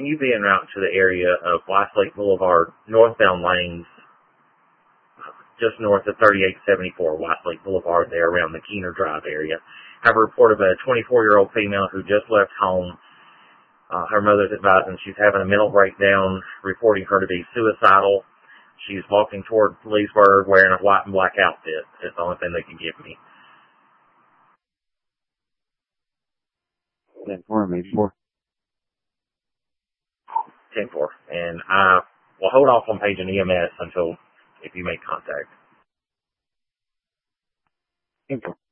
can you be en route to the area of Westlake Boulevard, northbound lanes, just north of 3874 Westlake Boulevard there around the Keener Drive area. Have a report of a 24-year-old female who just left home. Her mother's advising she's having a mental breakdown, reporting her to be suicidal. She's walking toward Leesburg wearing a white and black outfit. It's the only thing they can give me. 10-4, maybe 4. 10-4. And I will hold off on paging EMS until if you make contact. 10-4.